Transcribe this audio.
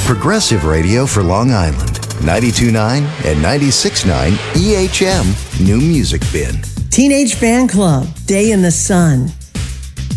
Progressive radio for Long Island. 92.9 and 96.9 EHM New Music Bin. Teenage Fan Club, Day in the Sun.